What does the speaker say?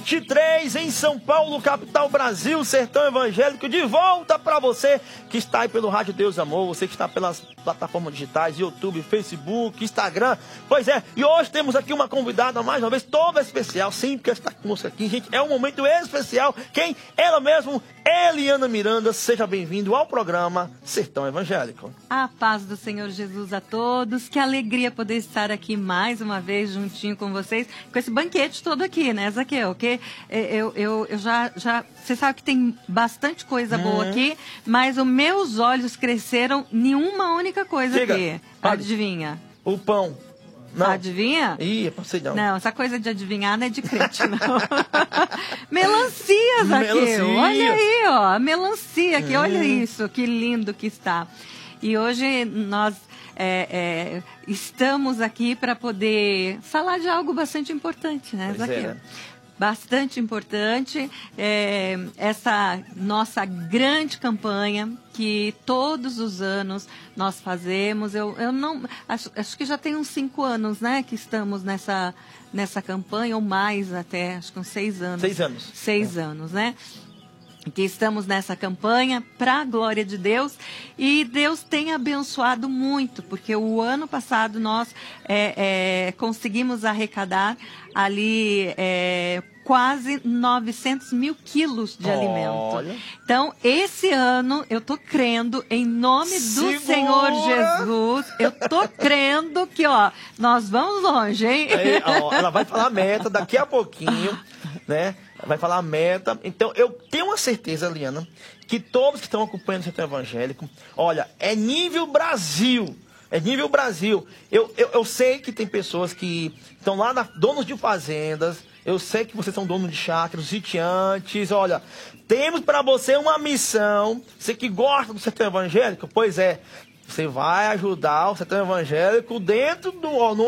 23 em São Paulo, capital Brasil, Sertão Evangélico, de volta para você que está aí pelo Rádio Deus Amor, você que está pelas plataformas digitais, YouTube, Facebook, Instagram. Pois é, e hoje temos aqui uma convidada, mais uma vez, toda especial, sempre que está conosco aqui, gente, é um momento especial. Quem? Ela mesmo, Eliana Miranda. Seja bem-vindo ao programa Sertão Evangélico. A paz do Senhor Jesus a todos, que alegria poder estar aqui mais uma vez juntinho com vocês, com esse banquete todo aqui, né, Zaqueu? Que eu já você sabe que tem bastante coisa boa aqui, mas os meus olhos cresceram em uma única coisa aqui. Adivinha? O pão. Não. Adivinha? Ih, não sei não. Não, essa coisa de adivinhar não é de crente, não. Melancia, Zaqueu. Olha aí, ó, a melancia aqui, olha isso, que lindo que está. E hoje nós estamos aqui para poder falar de algo bastante importante, né, Zaqueu? Bastante importante, essa nossa grande campanha que todos os anos nós fazemos. Eu não acho que já tem uns 5 anos, né, que estamos nessa campanha, ou mais até, acho que uns 6 anos. 6 anos. 6 anos, né? Que estamos nessa campanha para a glória de Deus, e Deus tem abençoado muito, porque o ano passado nós conseguimos arrecadar ali quase 900 mil quilos de alimento. Então, esse ano, eu tô crendo, em nome do Senhor Jesus, eu tô crendo que, ó, nós vamos longe, hein? Ela vai falar a meta daqui a pouquinho, né? Vai falar a meta. Então, eu tenho uma certeza, Eliana, que todos que estão acompanhando o Sertão Evangélico, olha, é nível Brasil. É nível Brasil. Eu sei que tem pessoas que estão lá, donos de fazendas. Eu sei que vocês são donos de chácaras, sitiantes. Olha, temos para você uma missão. Você que gosta do Sertão Evangélico, pois é, você vai ajudar o Sertão Evangélico dentro do